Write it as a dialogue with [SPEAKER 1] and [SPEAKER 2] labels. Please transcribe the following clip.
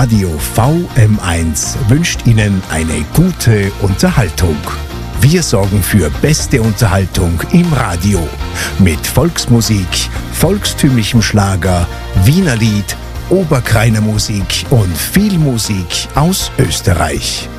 [SPEAKER 1] Radio VM1 wünscht Ihnen eine gute Unterhaltung. Wir sorgen für beste Unterhaltung im Radio mit Volksmusik, volkstümlichem Schlager, Wiener Lied, Oberkreiner Musik und viel Musik aus Österreich.